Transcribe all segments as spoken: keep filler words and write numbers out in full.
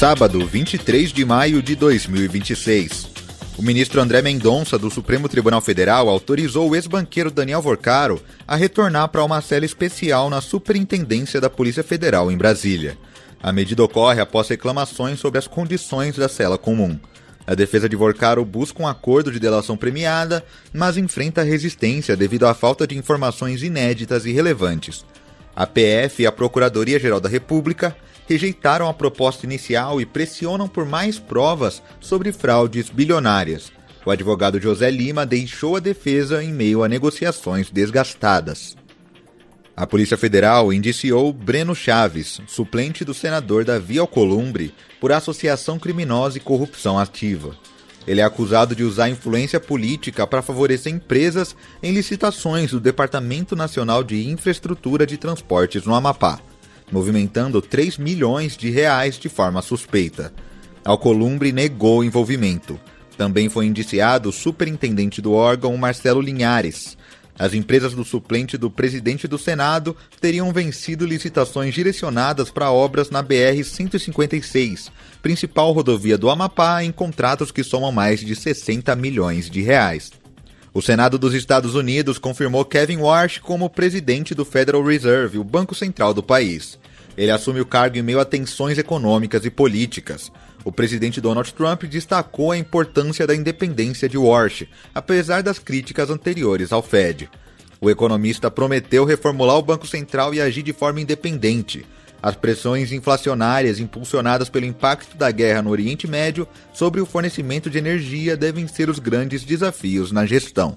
Sábado, vinte e três de maio de dois mil e vinte e seis. O ministro André Mendonça, do Supremo Tribunal Federal, autorizou o ex-banqueiro Daniel Vorcaro a retornar para uma cela especial na Superintendência da Polícia Federal em Brasília. A medida ocorre após reclamações sobre as condições da cela comum. A defesa de Vorcaro busca um acordo de delação premiada, mas enfrenta resistência devido à falta de informações inéditas e relevantes. A P F e a Procuradoria-Geral da República rejeitaram a proposta inicial e pressionam por mais provas sobre fraudes bilionárias. O advogado José Lima deixou a defesa em meio a negociações desgastadas. A Polícia Federal indiciou Breno Chaves, suplente do senador Davi Alcolumbre, por associação criminosa e corrupção ativa. Ele é acusado de usar influência política para favorecer empresas em licitações do Departamento Nacional de Infraestrutura de Transportes no Amapá, movimentando três milhões de reais de forma suspeita. Alcolumbre negou o envolvimento. Também foi indiciado o superintendente do órgão, Marcelo Linhares. As empresas do suplente do presidente do Senado teriam vencido licitações direcionadas para obras na B R cento e cinquenta e seis, principal rodovia do Amapá, em contratos que somam mais de sessenta milhões de reais. O Senado dos Estados Unidos confirmou Kevin Warsh como presidente do Federal Reserve, o banco central do país. Ele assume o cargo em meio a tensões econômicas e políticas. O presidente Donald Trump destacou a importância da independência de Warsh, apesar das críticas anteriores ao Fed. O economista prometeu reformular o Banco Central e agir de forma independente. As pressões inflacionárias impulsionadas pelo impacto da guerra no Oriente Médio sobre o fornecimento de energia devem ser os grandes desafios na gestão.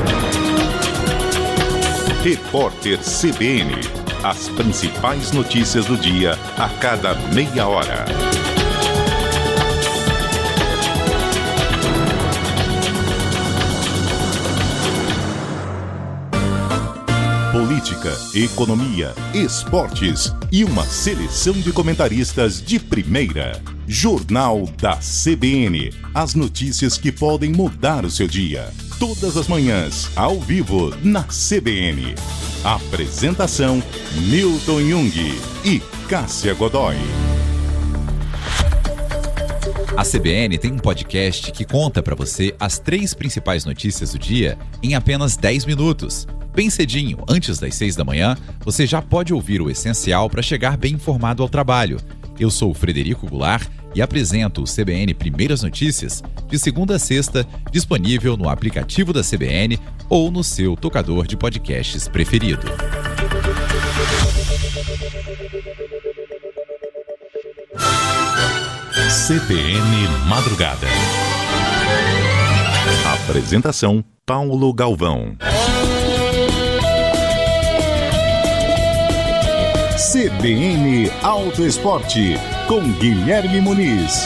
Repórter C B N. As principais notícias do dia a cada meia hora. Política, economia, esportes e uma seleção de comentaristas de primeira. Jornal da C B N. As notícias que podem mudar o seu dia. Todas as manhãs, ao vivo, na C B N. Apresentação: Milton Jung e Cássia Godoy. A C B N tem um podcast que conta para você as três principais notícias do dia em apenas dez minutos. Bem cedinho, antes das seis da manhã, você já pode ouvir o essencial para chegar bem informado ao trabalho. Eu sou o Frederico Goulart e apresento o C B N Primeiras Notícias de segunda a sexta, disponível no aplicativo da C B N ou no seu tocador de podcasts preferido. C B N Madrugada. Apresentação: Paulo Galvão. C B N Auto Esporte, com Guilherme Muniz.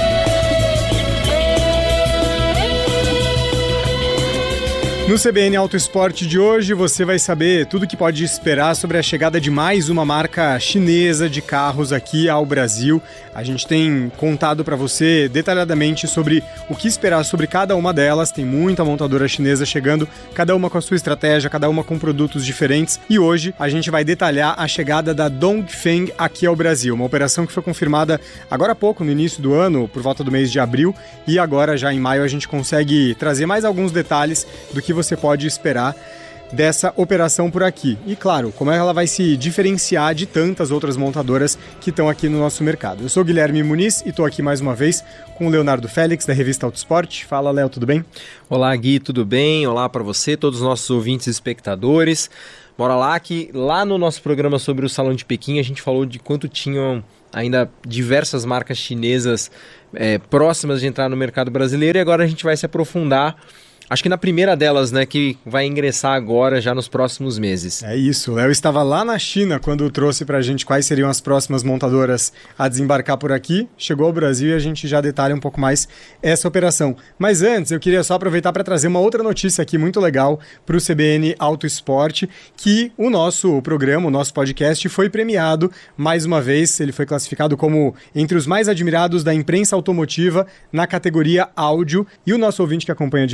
No C B N Auto Esporte de hoje, você vai saber tudo o que pode esperar sobre a chegada de mais uma marca chinesa de carros aqui ao Brasil. A gente tem contado para você detalhadamente sobre o que esperar sobre cada uma delas. Tem muita montadora chinesa chegando, cada uma com a sua estratégia, cada uma com produtos diferentes. E hoje a gente vai detalhar a chegada da Dongfeng aqui ao Brasil. Uma operação que foi confirmada agora há pouco, no início do ano, por volta do mês de abril. E agora, já em maio, a gente consegue trazer mais alguns detalhes do que você pode esperar dessa operação por aqui. E claro, como ela vai se diferenciar de tantas outras montadoras que estão aqui no nosso mercado. Eu sou Guilherme Muniz e estou aqui mais uma vez com o Leonardo Félix, da revista Autosport. Fala, Léo, tudo bem? Olá, Gui, tudo bem? Olá para você, todos os nossos ouvintes e espectadores. Bora lá, que lá no nosso programa sobre o Salão de Pequim a gente falou de quanto tinham ainda diversas marcas chinesas é, próximas de entrar no mercado brasileiro, e agora a gente vai se aprofundar, acho que na primeira delas, né, que vai ingressar agora, já nos próximos meses. É isso, o Léo estava lá na China quando trouxe pra gente quais seriam as próximas montadoras a desembarcar por aqui. Chegou ao Brasil e a gente já detalha um pouco mais essa operação. Mas antes, eu queria só aproveitar para trazer uma outra notícia aqui muito legal para o C B N Auto Esporte, que o nosso programa, o nosso podcast, foi premiado mais uma vez. Ele foi classificado como entre os mais admirados da imprensa automotiva na categoria áudio. E o nosso ouvinte que acompanha de perto aqui,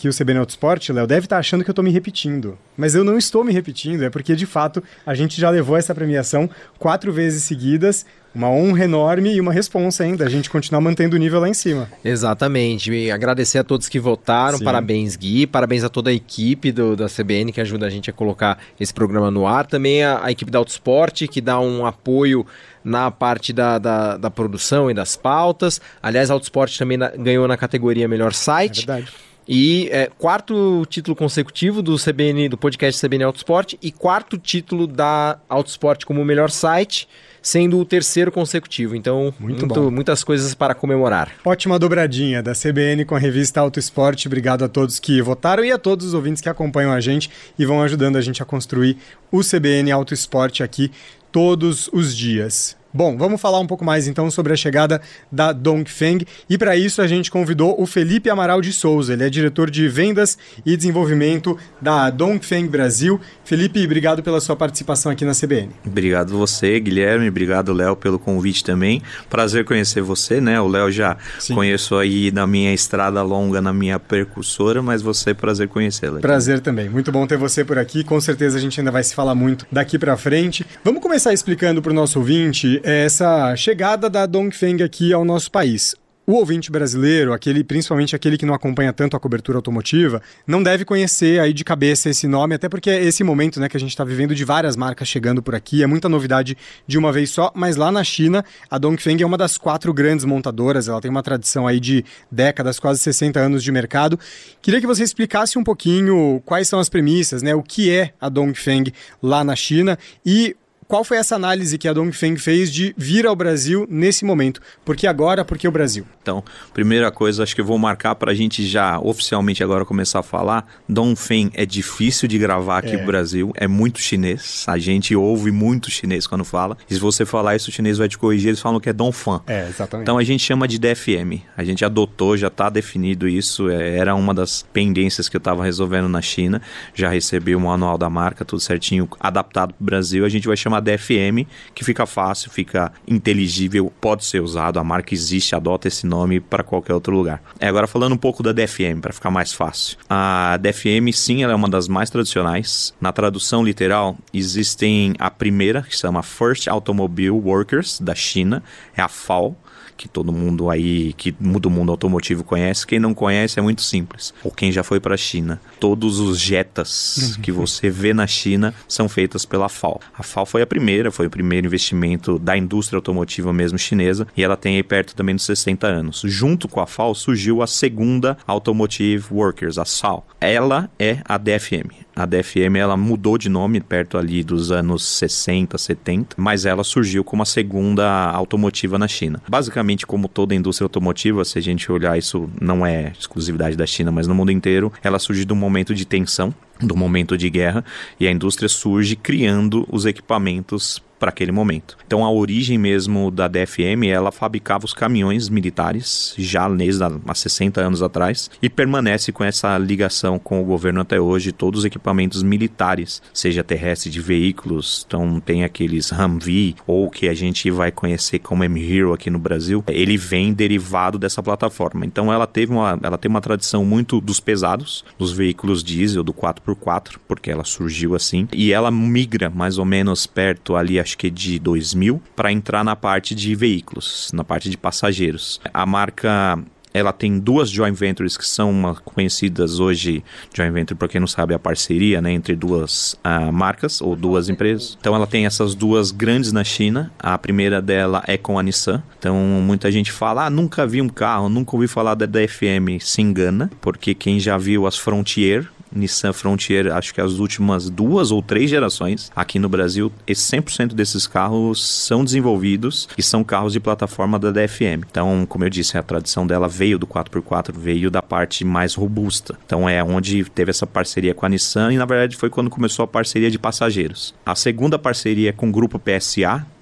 aqui o C B N Autosport, Léo, deve estar achando que eu estou me repetindo. Mas eu não estou me repetindo, é porque, de fato, a gente já levou essa premiação quatro vezes seguidas, uma honra enorme e uma responsa ainda, a gente continuar mantendo o nível lá em cima. Exatamente. E agradecer a todos que votaram, Sim. Parabéns, Gui, parabéns a toda a equipe do, da C B N que ajuda a gente a colocar esse programa no ar, também a, a equipe da Autosport, que dá um apoio na parte da, da, da produção e das pautas. Aliás, a Autosport também na, ganhou na categoria Melhor Site. É verdade. E é, quarto título consecutivo do C B N, do podcast C B N Autosport, e quarto título da Autosport como melhor site, sendo o terceiro consecutivo. Então, Muito muito, bom. muitas coisas para comemorar. Ótima dobradinha da C B N com a revista Autosport. Obrigado a todos que votaram e a todos os ouvintes que acompanham a gente e vão ajudando a gente a construir o C B N Autosport aqui todos os dias. Bom, vamos falar um pouco mais então sobre a chegada da Dongfeng, e para isso a gente convidou o Felipe Amaral de Souza, ele é diretor de vendas e desenvolvimento da Dongfeng Brasil. Felipe, obrigado pela sua participação aqui na C B N. Obrigado você, Guilherme, obrigado, Léo, pelo convite também. Prazer conhecer você, né? O Léo já Sim. conheço aí na minha estrada longa, na minha percursora, mas você, prazer conhecê-la. Prazer também, muito bom ter você por aqui, com certeza a gente ainda vai se falar muito daqui para frente. Vamos começar explicando para o nosso ouvinte essa chegada da Dongfeng aqui ao nosso país. O ouvinte brasileiro, aquele, principalmente aquele que não acompanha tanto a cobertura automotiva, não deve conhecer aí de cabeça esse nome, até porque é esse momento, né, que a gente está vivendo de várias marcas chegando por aqui, é muita novidade de uma vez só, mas lá na China, a Dongfeng é uma das quatro grandes montadoras, ela tem uma tradição aí de décadas, quase sessenta anos de mercado. Queria que você explicasse um pouquinho quais são as premissas, né, o que é a Dongfeng lá na China e qual foi essa análise que a Dongfeng fez de vir ao Brasil nesse momento? Por que agora, por que o Brasil? Então, primeira coisa, acho que eu vou marcar para a gente já oficialmente agora começar a falar. Dongfeng é difícil de gravar aqui é. no Brasil, é muito chinês. A gente ouve muito chinês quando fala. E se você falar isso, o chinês vai te corrigir, eles falam que é Dongfeng. É, exatamente. Então a gente chama de D F M. A gente adotou, já está definido isso. É, era uma das pendências que eu estava resolvendo na China. Já recebi o manual da marca, tudo certinho, adaptado para o Brasil. A gente vai chamar D F M, que fica fácil, fica inteligível, pode ser usado, a marca existe, adota esse nome para qualquer outro lugar. É, agora falando um pouco da D F M, para ficar mais fácil. A D F M, sim, ela é uma das mais tradicionais. Na tradução literal, existem a primeira, que se chama First Automobile Workers, da China, é a F A O, que todo mundo aí, que do mundo automotivo conhece. Quem não conhece é muito simples. Ou quem já foi para a China. Todos os Jetas que você vê na China são feitas pela F A O. A F A O foi a primeira, foi o primeiro investimento da indústria automotiva mesmo chinesa, e ela tem aí perto também dos sessenta anos. Junto com a F A O surgiu a segunda Automotive Workers, a S A O. Ela é a D F M. A D F M, ela mudou de nome perto ali dos anos sessenta, setenta, mas ela surgiu como a segunda automotiva na China. Basicamente, como toda a indústria automotiva, se a gente olhar, isso não é exclusividade da China, mas no mundo inteiro, ela surge de um momento de tensão, do momento de guerra, e a indústria surge criando os equipamentos para aquele momento. Então a origem mesmo da D F M, ela fabricava os caminhões militares já desde há sessenta anos atrás e permanece com essa ligação com o governo até hoje, todos os equipamentos militares, seja terrestre de veículos, então tem aqueles Humvee ou que a gente vai conhecer como M-Hero aqui no Brasil, ele vem derivado dessa plataforma. Então ela teve uma, ela tem uma tradição muito dos pesados, dos veículos diesel, do quatro por quatro, porque ela surgiu assim, e ela migra mais ou menos perto ali, acho que de dois mil, para entrar na parte de veículos, na parte de passageiros. A marca, ela tem duas joint ventures que são uma, conhecidas hoje. Joint venture, para quem não sabe, é a parceria, né, entre duas uh, marcas ou duas empresas. Então ela tem essas duas grandes na China. A primeira dela é com a Nissan. Então muita gente fala, ah, nunca vi um carro, nunca ouvi falar da D F M. Se engana, porque quem já viu as Frontier, Nissan Frontier, acho que as últimas duas ou três gerações aqui no Brasil, cem por cento desses carros são desenvolvidos e são carros de plataforma da D F M. Então, como eu disse, a tradição dela veio do quatro por quatro, veio da parte mais robusta. Então é onde teve essa parceria com a Nissan e na verdade foi quando começou a parceria de passageiros. A segunda parceria é com o grupo P S A,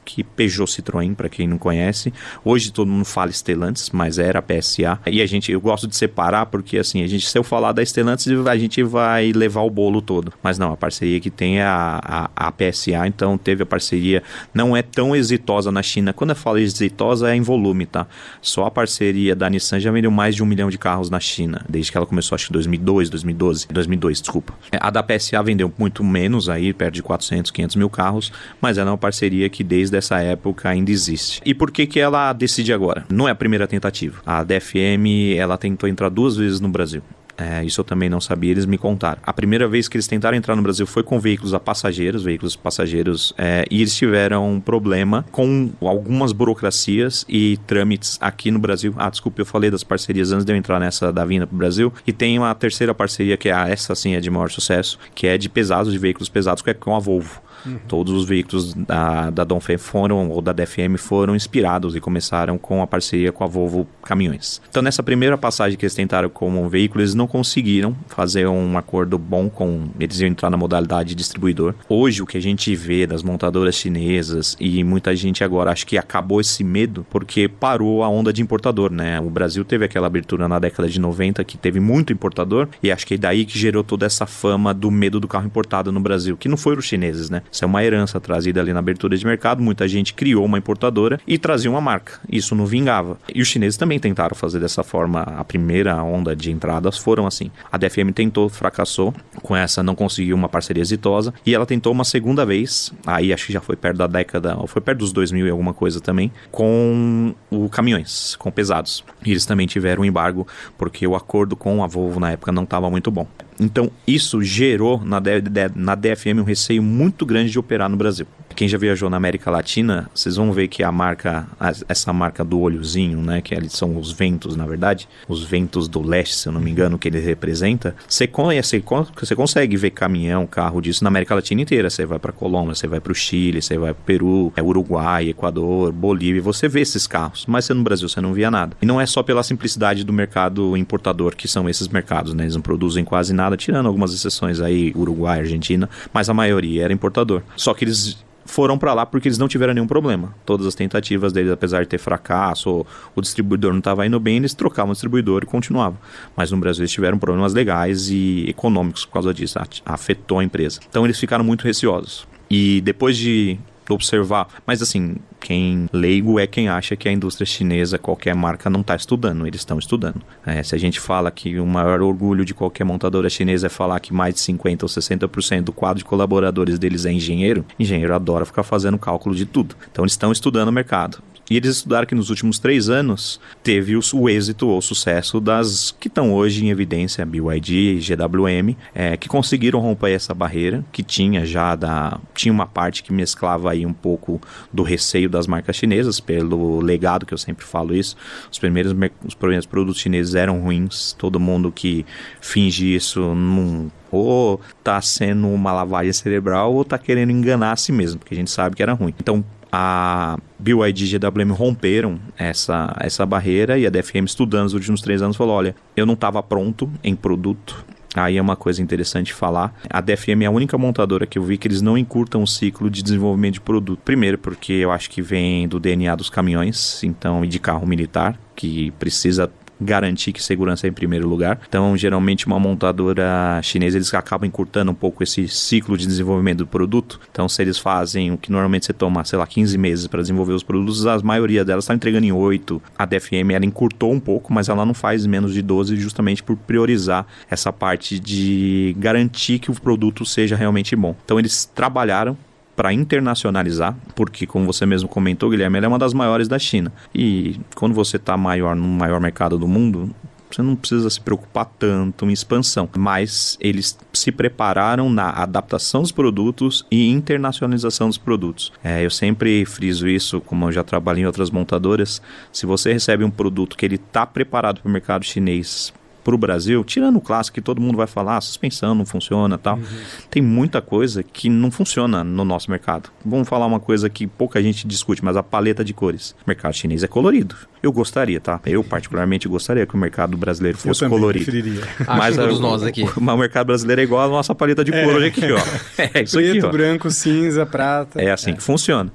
que Peugeot Citroën, para quem não conhece. Hoje todo mundo fala Stellantis, mas era a P S A. E a gente, eu gosto de separar porque assim, a gente, se eu falar da Stellantis, a gente vai levar o bolo todo. Mas não, a parceria que tem é a, a, a P S A, então teve a parceria, não é tão exitosa na China. Quando eu falo exitosa é em volume, tá? Só a parceria da Nissan já vendeu mais de um milhão de carros na China, desde que ela começou, acho que em dois mil e dois, dois mil e doze, dois mil e dois, desculpa. A da P S A vendeu muito menos aí, perto de quatrocentos, quinhentos mil carros, mas ela é uma parceria que desde essa época ainda existe. E por que que ela decide agora? Não é a primeira tentativa. A D F M, ela tentou entrar duas vezes no Brasil. É, isso eu também não sabia, eles me contaram. A primeira vez que eles tentaram entrar no Brasil foi com veículos a passageiros, veículos passageiros, é, e eles tiveram um problema com algumas burocracias e trâmites aqui no Brasil. Ah, desculpa, eu falei das parcerias antes de eu entrar nessa da vinda para o Brasil. E tem uma terceira parceria, que é a, essa sim é de maior sucesso, que é de pesados, de veículos pesados, que é com a Volvo. Uhum. Todos os veículos da, da Dongfeng foram, ou da D F M, foram inspirados e começaram com a parceria com a Volvo Caminhões. Então, nessa primeira passagem que eles tentaram como um veículo, eles não conseguiram fazer um acordo bom com... Eles iam entrar na modalidade de distribuidor. Hoje, o que a gente vê das montadoras chinesas, e muita gente agora acho que acabou esse medo, porque parou a onda de importador, né? O Brasil teve aquela abertura na década de noventa, que teve muito importador, e acho que é daí que gerou toda essa fama do medo do carro importado no Brasil, que não foram os chineses, né? Isso é uma herança trazida ali na abertura de mercado. Muita gente criou uma importadora e trazia uma marca. Isso não vingava. E os chineses também tentaram fazer dessa forma. A primeira onda de entradas foram assim. A D F M tentou, fracassou. Com essa não conseguiu uma parceria exitosa. E ela tentou uma segunda vez. Aí acho que já foi perto da década, ou foi perto dos dois mil e alguma coisa também, com o caminhões, com pesados. E eles também tiveram um embargo porque o acordo com a Volvo na época não estava muito bom. Então, isso gerou na, D- na D F M um receio muito grande de operar no Brasil. Quem já viajou na América Latina, vocês vão ver que a marca, essa marca do olhozinho, né, que ali são os ventos, na verdade, os ventos do leste, se eu não me engano, que ele representa, você, conhece, você consegue ver caminhão, carro disso na América Latina inteira. Você vai para Colômbia, você vai para o Chile, você vai para o Peru, é Uruguai, Equador, Bolívia, você vê esses carros, mas você no Brasil você não via nada. E não é só pela simplicidade do mercado importador que são esses mercados, né, eles não produzem quase nada, tirando algumas exceções aí, Uruguai, Argentina, mas a maioria era importador. Só que eles foram para lá porque eles não tiveram nenhum problema. Todas as tentativas deles, apesar de ter fracasso, ou o distribuidor não estava indo bem, eles trocavam o distribuidor e continuavam. Mas no Brasil eles tiveram problemas legais e econômicos por causa disso, afetou a empresa. Então eles ficaram muito receosos. E depois de observar, mas assim, quem leigo é quem acha que a indústria chinesa, qualquer marca, não está estudando, eles estão estudando. É, se a gente fala que o maior orgulho de qualquer montadora chinesa é falar que mais de cinquenta ou sessenta por cento do quadro de colaboradores deles é engenheiro, engenheiro adora ficar fazendo cálculo de tudo. Então eles estão estudando o mercado. E eles estudaram que nos últimos três anos teve o, o êxito ou sucesso das que estão hoje em evidência, B Y D e G W M, é, que conseguiram romper essa barreira, que tinha já da, tinha uma parte que mesclava aí um pouco do receio das marcas chinesas, pelo legado que eu sempre falo isso. Os primeiros, os primeiros produtos chineses eram ruins, todo mundo que finge isso não... ou tá sendo uma lavagem cerebral ou tá querendo enganar a si mesmo, porque a gente sabe que era ruim. Então, a B Y D e G W M romperam essa, essa barreira e a D F M, estudando nos últimos três anos, falou, olha, eu não estava pronto em produto. Aí é uma coisa interessante falar. A D F M é a única montadora que eu vi que eles não encurtam o ciclo de desenvolvimento de produto. Primeiro porque eu acho que vem do D N A dos caminhões, então, e de carro militar, que precisa garantir que segurança é em primeiro lugar. Então, geralmente, uma montadora chinesa, eles acabam encurtando um pouco esse ciclo de desenvolvimento do produto. Então, se eles fazem o que normalmente você toma, sei lá, quinze meses para desenvolver os produtos, a maioria delas está entregando em oito. A D F M, ela encurtou um pouco, mas ela não faz menos de doze, justamente por priorizar essa parte de garantir que o produto seja realmente bom. Então, eles trabalharam para internacionalizar, porque como você mesmo comentou, Guilherme, ela é uma das maiores da China. E quando você está maior no maior mercado do mundo, você não precisa se preocupar tanto em expansão. Mas eles se prepararam na adaptação dos produtos e internacionalização dos produtos. É, eu sempre friso isso, como eu já trabalhei em outras montadoras, se você recebe um produto que ele está preparado para o mercado chinês, para o Brasil, tirando o clássico que todo mundo vai falar, a suspensão não funciona e tal, uhum. Tem muita coisa que não funciona no nosso mercado. Vamos falar uma coisa que pouca gente discute, mas a paleta de cores. O mercado chinês é colorido. Eu gostaria, tá? Eu particularmente gostaria que o mercado brasileiro fosse eu colorido. Preferiria. Mas todos nós aqui. Mas o mercado brasileiro é igual a nossa paleta de cor é. hoje aqui, ó. É isso Preto, aqui, ó. branco, cinza, prata. É assim é. que funciona.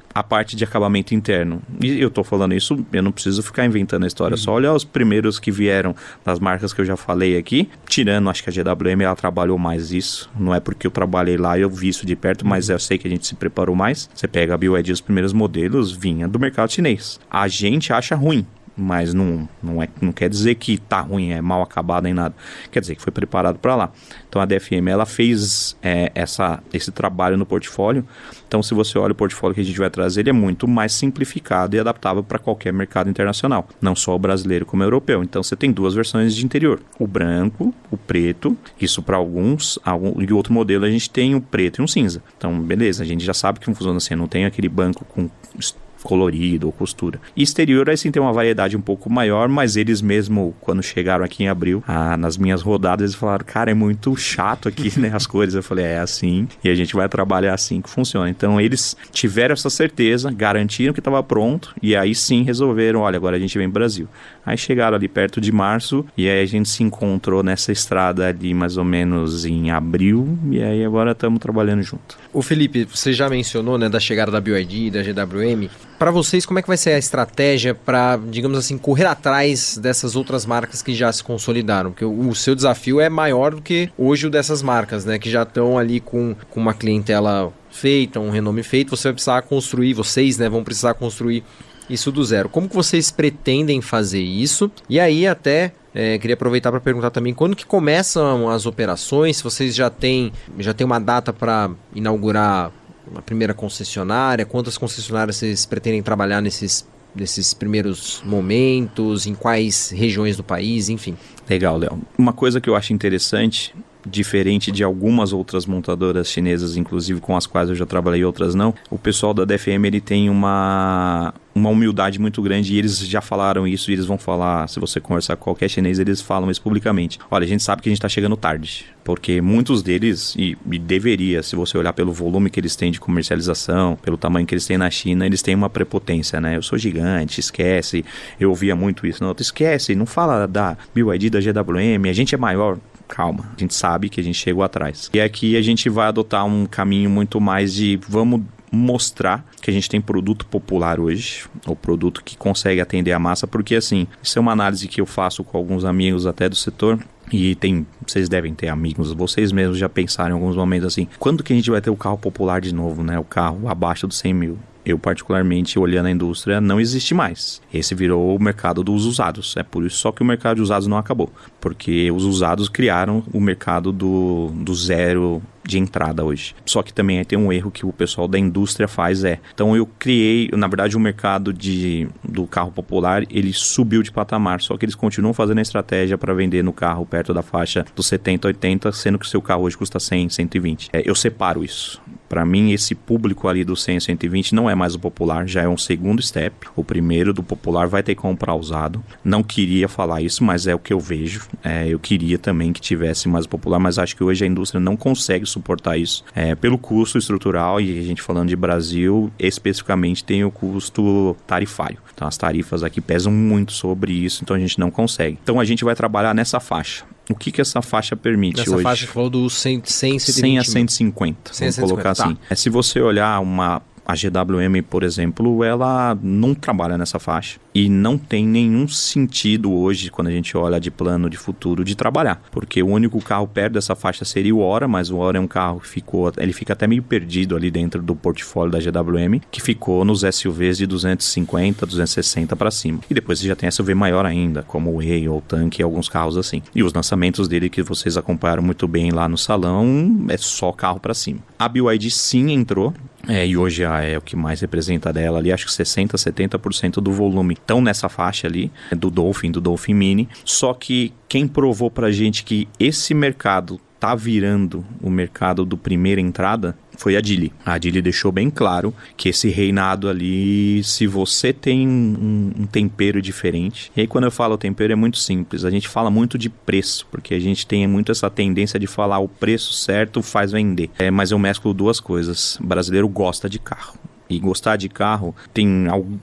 a parte de acabamento interno. E eu tô falando isso, eu não preciso ficar inventando a história, uhum. Só olhar os primeiros que vieram das marcas que eu já falei aqui, tirando, acho que a G W M, ela trabalhou mais isso, não é porque eu trabalhei lá e eu vi isso de perto, mas eu sei que a gente se preparou mais. Você pega a B Y D, os primeiros modelos vinha do mercado chinês. A gente acha ruim, mas não, não, é, não quer dizer que tá ruim, é mal acabado nem nada. Quer dizer que foi preparado para lá. Então a D F M, ela fez é, essa, esse trabalho no portfólio. Então se você olha o portfólio que a gente vai trazer, ele é muito mais simplificado e adaptável para qualquer mercado internacional. Não só o brasileiro como o europeu. Então você tem duas versões de interior. O branco, o preto. Isso para alguns. Algum, e outro modelo a gente tem o preto e um cinza. Então beleza, a gente já sabe que funciona assim. Não tem aquele banco com colorido ou costura. E exterior, aí sim tem uma variedade um pouco maior, mas eles mesmo, quando chegaram aqui em abril, ah, nas minhas rodadas, eles falaram, cara, é muito chato aqui, né, as cores. Eu falei, é assim, e a gente vai trabalhar assim que funciona. Então, eles tiveram essa certeza, garantiram que estava pronto, e aí sim resolveram, olha, agora a gente vem pro Brasil. Aí chegaram ali perto de março, e aí a gente se encontrou nessa estrada ali mais ou menos em abril, e aí agora estamos trabalhando junto. O Felipe, você já mencionou, né, da chegada da B Y D e da G W M. Para vocês, como é que vai ser a estratégia para, digamos assim, correr atrás dessas outras marcas que já se consolidaram? Porque o, o seu desafio é maior do que hoje o dessas marcas, né, que já estão ali com, com uma clientela feita, um renome feito. Você vai precisar construir, vocês, né, vão precisar construir isso do zero. Como que vocês pretendem fazer isso? E aí até é, queria aproveitar para perguntar também quando que começam as operações, se vocês já têm já tem uma data para inaugurar a primeira concessionária, quantas concessionárias vocês pretendem trabalhar nesses, nesses primeiros momentos, em quais regiões do país, enfim. Legal, Léo. Uma coisa que eu acho interessante, diferente de algumas outras montadoras chinesas, inclusive com as quais eu já trabalhei e outras não, o pessoal da D F M, ele tem uma, uma humildade muito grande, e eles já falaram isso, e eles vão falar, se você conversar com qualquer chinês, eles falam isso publicamente. Olha, a gente sabe que a gente está chegando tarde, porque muitos deles, e, e deveria, se você olhar pelo volume que eles têm de comercialização, pelo tamanho que eles têm na China, eles têm uma prepotência, né? Eu sou gigante, esquece. Eu ouvia muito isso, não, esquece, não fala da B Y D, da G W M, a gente é maior. Calma, a gente sabe que a gente chegou atrás. E aqui a gente vai adotar um caminho muito mais de vamos mostrar que a gente tem produto popular hoje, ou produto que consegue atender a massa, porque assim, isso é uma análise que eu faço com alguns amigos até do setor, e tem, vocês devem ter amigos, vocês mesmos já pensaram em alguns momentos assim, quando que a gente vai ter o carro popular de novo, né? O carro abaixo dos cem mil. Eu, particularmente, olhando a indústria, não existe mais. Esse virou o mercado dos usados. É por isso só que o mercado de usados não acabou. Porque os usados criaram o mercado do, do zero de entrada hoje. Só que também tem um erro que o pessoal da indústria faz é... Então eu criei, na verdade, o mercado de, do carro popular, ele subiu de patamar. Só que eles continuam fazendo a estratégia para vender no carro perto da faixa dos setenta, oitenta, sendo que o seu carro hoje custa cem, cento e vinte. É, eu separo isso. Para mim, esse público ali do cem, cento e vinte não é mais o popular, já é um segundo step. O primeiro do popular vai ter que comprar usado. Não queria falar isso, mas é o que eu vejo. É, eu queria também que tivesse mais popular, mas acho que hoje a indústria não consegue suportar isso. É, pelo custo estrutural, e a gente falando de Brasil, especificamente tem o custo tarifário. Então as tarifas aqui pesam muito sobre isso, então a gente não consegue. Então a gente vai trabalhar nessa faixa. O que que essa faixa permite Nessa hoje? Essa faixa que falou do cem, cem, cem a cento e cinquenta, vamos colocar assim. Tá. É, se você olhar uma... A G W M, por exemplo, ela não trabalha nessa faixa e não tem nenhum sentido hoje, quando a gente olha de plano de futuro, de trabalhar. Porque o único carro perto dessa faixa seria o Ora, mas o Ora é um carro que ficou, ele fica até meio perdido ali dentro do portfólio da G W M, que ficou nos S U Vs de duzentos e cinquenta, duzentos e sessenta para cima. E depois você já tem S U V maior ainda, como o E ou o Tanque e alguns carros assim. E os lançamentos dele que vocês acompanharam muito bem lá no salão, é só carro para cima. A B Y D sim entrou. É, e hoje é o que mais representa dela ali, acho que sessenta, setenta por cento do volume estão nessa faixa ali, do Dolphin, do Dolphin Mini. Só que quem provou pra gente que esse mercado tá virando o mercado do primeira entrada foi a Geely. A Geely deixou bem claro que esse reinado ali, se você tem um, um tempero diferente, e aí quando eu falo tempero é muito simples, a gente fala muito de preço, porque a gente tem muito essa tendência de falar o preço certo faz vender, é, mas eu mesclo duas coisas. O brasileiro gosta de carro, e gostar de carro tem algo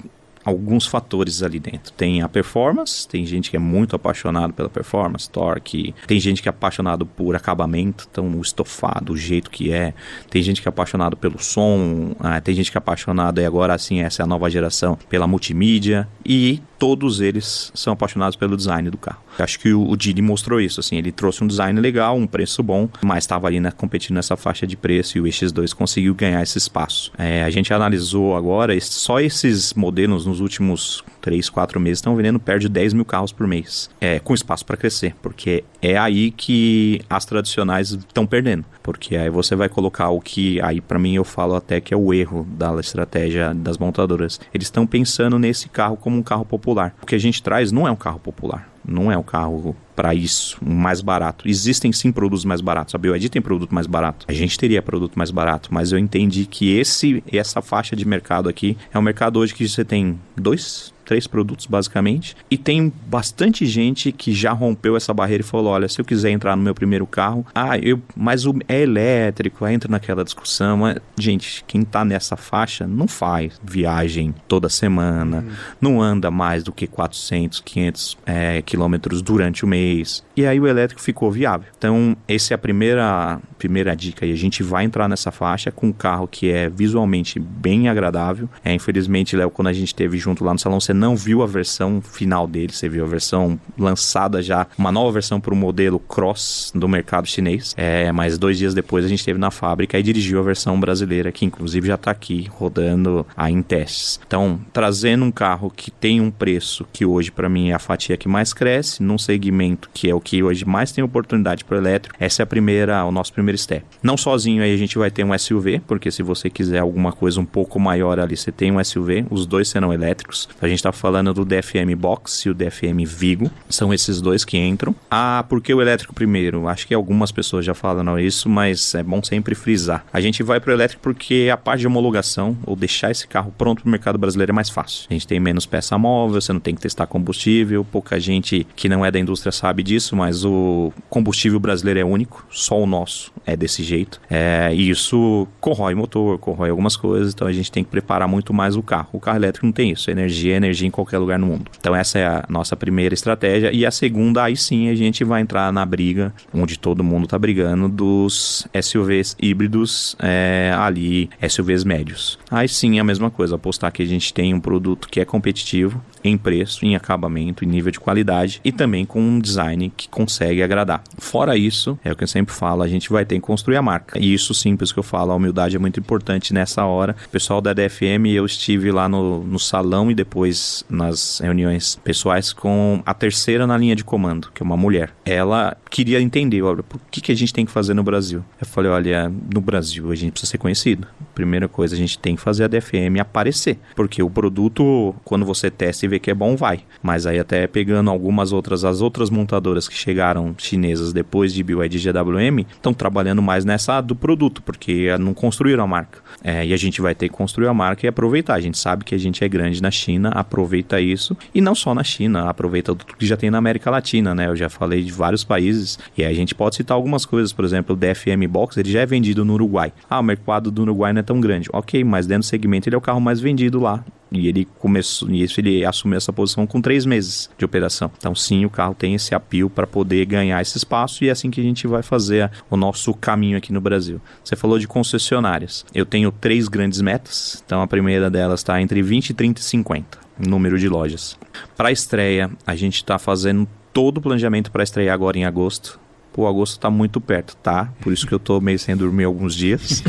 alguns fatores ali dentro. Tem a performance, tem gente que é muito apaixonado pela performance, torque, tem gente que é apaixonado por acabamento, então o estofado, o jeito que é, tem gente que é apaixonado pelo som, ah, tem gente que é apaixonado, e agora assim, essa é a nova geração, pela multimídia, e todos eles são apaixonados pelo design do carro. Acho que o, o Geely mostrou isso, assim, ele trouxe um design legal, um preço bom, mas estava ali, né, competindo nessa faixa de preço, e o E X dois conseguiu ganhar esse espaço. É, a gente analisou agora, só esses modelos nos últimos três, quatro meses estão vendendo perto de dez mil carros por mês, é, com espaço para crescer, porque é aí que as tradicionais estão perdendo, porque aí você vai colocar o que, aí para mim eu falo até que é o erro da estratégia das montadoras. Eles estão pensando nesse carro como um carro popular. O que a gente traz não é um carro popular, não é um carro para isso, mais barato. Existem sim produtos mais baratos, a B Y D tem produto mais barato, a gente teria produto mais barato, mas eu entendi que esse, essa faixa de mercado aqui é um mercado hoje que você tem dois, três produtos basicamente, e tem bastante gente que já rompeu essa barreira e falou, olha, se eu quiser entrar no meu primeiro carro, ah, eu, mas o, é elétrico, entra naquela discussão, mas, gente, quem tá nessa faixa não faz viagem toda semana, uhum. não anda mais do que quatrocentos, quinhentos é, quilômetros durante o mês, e aí o elétrico ficou viável. Então, essa é a primeira, primeira dica, e a gente vai entrar nessa faixa com um carro que é visualmente bem agradável. É, infelizmente, Léo, quando a gente esteve junto lá no salão, você não viu a versão final dele, você viu a versão lançada já, uma nova versão para o modelo Cross do mercado chinês, é, mas dois dias depois a gente esteve na fábrica e dirigiu a versão brasileira, que inclusive já está aqui rodando aí em testes. Então, trazendo um carro que tem um preço que hoje para mim é a fatia que mais cresce, num segmento que é o que hoje mais tem oportunidade para o elétrico, essa é a primeira, o nosso primeiro step. Não sozinho aí a gente vai ter um S U V, porque se você quiser alguma coisa um pouco maior ali, você tem um S U V, os dois serão elétricos. A gente está falando do D F M Box e o D F M Vigo, são esses dois que entram. Ah, por que o elétrico primeiro? Acho que algumas pessoas já falaram isso, mas é bom sempre frisar. A gente vai para o elétrico porque a parte de homologação, ou deixar esse carro pronto para o mercado brasileiro é mais fácil. A gente tem menos peça móvel, você não tem que testar combustível, pouca gente que não é da indústria sabe disso, mas o combustível brasileiro é único, só o nosso é desse jeito. É, e isso corrói motor, corrói algumas coisas, então a gente tem que preparar muito mais o carro. O carro elétrico não tem isso, energia é energia em qualquer lugar no mundo. Então essa é a nossa primeira estratégia, e a segunda, aí sim a gente vai entrar na briga, onde todo mundo está brigando, dos S U Vs híbridos, é, ali, S U Vs médios. Aí sim é a mesma coisa, apostar que a gente tem um produto que é competitivo em preço, em acabamento, em nível de qualidade, e também com um design que consegue agradar. Fora isso, é o que eu sempre falo, a gente vai ter que construir a marca. E isso sim, por isso que eu falo, a humildade é muito importante nessa hora. O pessoal da D F M, eu estive lá no, no salão e depois nas reuniões pessoais com a terceira na linha de comando, que é uma mulher. Ela queria entender, olha, por que, que a gente tem que fazer no Brasil? Eu falei, olha, no Brasil a gente precisa ser conhecido. Primeira coisa, a gente tem que fazer a D F M aparecer, porque o produto, quando você testa e vê que é bom, vai. Mas aí até pegando algumas outras, as outras montadoras que chegaram chinesas depois de B Y D e G W M, estão trabalhando mais nessa do produto, porque não construíram a marca. É, e a gente vai ter que construir a marca e aproveitar. A gente sabe que a gente é grande na China, aproveita isso, e não só na China, aproveita tudo que já tem na América Latina, né? Eu já falei de vários países, e aí a gente pode citar algumas coisas, por exemplo, o D F M Box, ele já é vendido no Uruguai. Ah, o mercado do Uruguai não é tão grande. Ok, mas dentro do segmento ele é o carro mais vendido lá. E ele começou, e isso ele assumiu essa posição com três meses de operação. Então sim, o carro tem esse apelo para poder ganhar esse espaço, e é assim que a gente vai fazer o nosso caminho aqui no Brasil. Você falou de concessionárias. Eu tenho três grandes metas. Então a primeira delas está entre vinte, trinta e cinquenta, número de lojas. Para a estreia, a gente está fazendo todo o planejamento para estrear agora em agosto. O agosto tá muito perto, tá? Por isso que eu tô meio sem dormir alguns dias.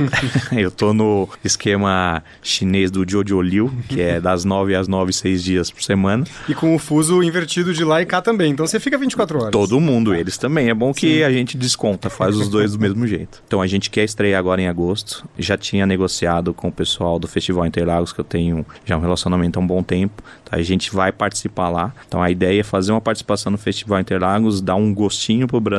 Eu tô no esquema chinês do Jojo Liu, que é das nove às nove, seis dias por semana. E com o fuso invertido de lá e cá também, então você fica vinte e quatro horas. Todo mundo, eles também. É bom que Sim. a gente desconta, faz os dois do mesmo jeito. Então a gente quer estrear agora em agosto. Já tinha negociado com o pessoal do Festival Interlagos, que eu tenho já um relacionamento há um bom tempo. Então a gente vai participar lá. Então a ideia é fazer uma participação no Festival Interlagos, dar um gostinho pro Brasil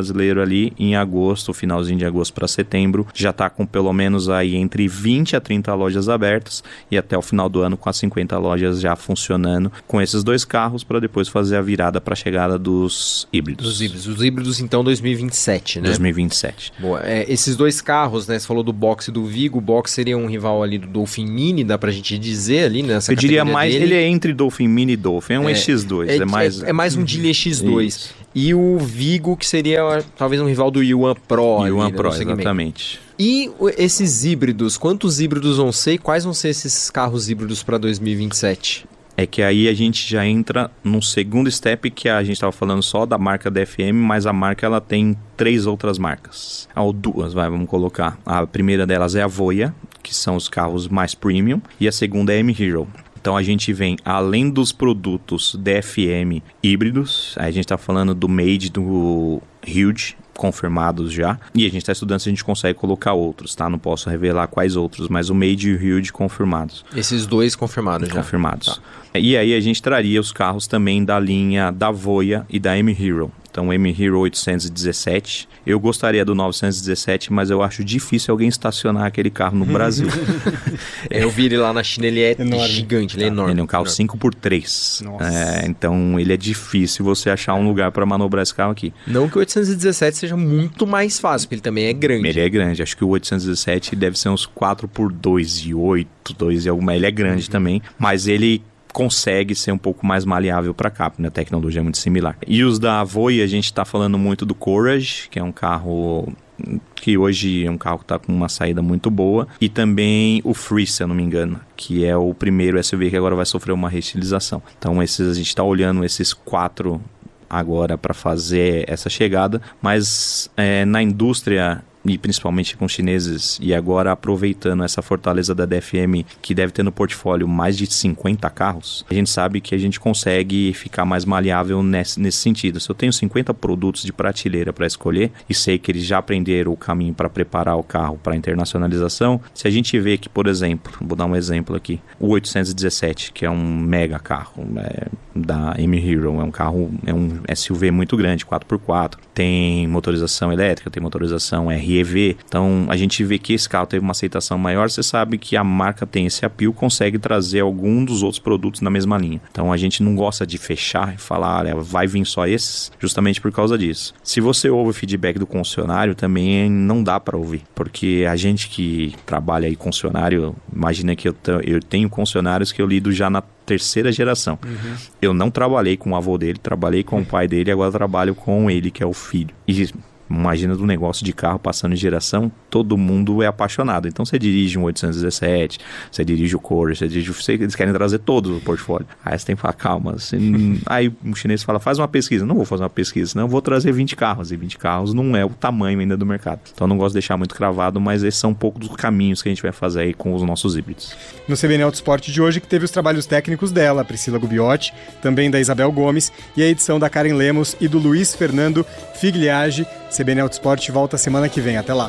brasileiro ali em agosto, finalzinho de agosto para setembro, já está com pelo menos aí entre vinte a trinta lojas abertas e até o final do ano com as cinquenta lojas já funcionando com esses dois carros para depois fazer a virada para a chegada dos híbridos. Dos híbridos. Os híbridos, então, dois mil e vinte e sete, né? dois mil e vinte e sete. Boa. É, esses dois carros, né? Você falou do Box e do Vigo. O Box seria um rival ali do Dolphin Mini, dá pra gente dizer ali nessa Eu diria categoria mais, dele. ele é entre Dolphin Mini e Dolphin, é um É, E X dois. É, É, mais... é, é mais um Geely E X dois. Isso. E o Vigo, que seria talvez um rival do Yuan Pro. Yuan ali, né, Pro, no segmento. exatamente. E o- esses híbridos, quantos híbridos vão ser e quais vão ser esses carros híbridos para dois mil e vinte e sete? É que aí a gente já entra num segundo step que a gente estava falando só da marca D F M, mas a marca ela tem três outras marcas. Ou duas, vai, vamos colocar. A primeira delas é a Voya, que são os carros mais premium, e a segunda é a M-Hero. Então a gente vem, além dos produtos D F M híbridos, aí a gente está falando do Made, do Huge, confirmados já, e a gente está estudando se a gente consegue colocar outros, tá? Não posso revelar quais outros, mas o Made e o Huge confirmados. Esses dois confirmados já. Confirmados. Tá. E aí a gente traria os carros também da linha da Voya e da M-Hero. Então, o M-Hero oitocentos e dezessete. Eu gostaria do novecentos e dezessete, mas eu acho difícil alguém estacionar aquele carro no Brasil. É, eu vi ele lá na China, ele é Enorme. gigante, ele é enorme. Ele é um carro Enorme. cinco por três. Nossa. É, então, ele é difícil você achar um lugar para manobrar esse carro aqui. Não que o oitocentos e dezessete seja muito mais fácil, porque ele também é grande. Ele é grande. Acho que o oitocentos e dezessete deve ser uns quatro por dois e oito, dois e alguma. Ele é grande também, mas ele consegue ser um pouco mais maleável para cá, porque a tecnologia é muito similar. E os da Voya, a gente está falando muito do Courage, que é um carro que hoje é um carro que está com uma saída muito boa, e também o Free, se eu não me engano, que é o primeiro S U V que agora vai sofrer uma reestilização. Então esses, a gente está olhando esses quatro agora para fazer essa chegada, mas é, na indústria e principalmente com os chineses, e agora aproveitando essa fortaleza da D F M, que deve ter no portfólio mais de cinquenta carros, a gente sabe que a gente consegue ficar mais maleável nesse, nesse sentido. Se eu tenho cinquenta produtos de prateleira para escolher, e sei que eles já aprenderam o caminho para preparar o carro para internacionalização, se a gente vê que, por exemplo, vou dar um exemplo aqui, o oitocentos e dezessete, que é um mega carro é, da M-Hero, é um carro, é um S U V muito grande, quatro por quatro, tem motorização elétrica, tem motorização R E V, então a gente vê que esse carro teve uma aceitação maior, você sabe que a marca tem esse appeal, consegue trazer algum dos outros produtos na mesma linha. Então a gente não gosta de fechar e falar, olha, vai vir só esses, justamente por causa disso. Se você ouve o feedback do concessionário, também não dá para ouvir, porque a gente que trabalha aí concessionário, imagina que eu, t- eu tenho concessionários que eu lido já na terceira geração. Uhum. Eu não trabalhei com o avô dele, trabalhei com o pai dele, agora trabalho com ele, que é o filho. E imagina do negócio de carro passando de geração, todo mundo é apaixonado. Então você dirige um oitocentos e dezessete, você dirige o Courage, você dirige o... eles querem trazer todos o portfólio. Aí você tem que falar, calma. Você... Aí o chinês fala, faz uma pesquisa. Não vou fazer uma pesquisa, senão eu vou trazer vinte carros. E vinte carros não é o tamanho ainda do mercado. Então eu não gosto de deixar muito cravado, mas esses são um pouco dos caminhos que a gente vai fazer aí com os nossos híbridos. No C B N Autosport de hoje, que teve os trabalhos técnicos dela, a Priscila Gubiotti, também da Isabel Gomes, e a edição da Karen Lemos e do Luiz Fernando Figliage. C B N Autosport volta semana que vem. Até lá.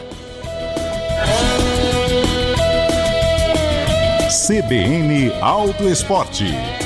C B N Auto Esporte.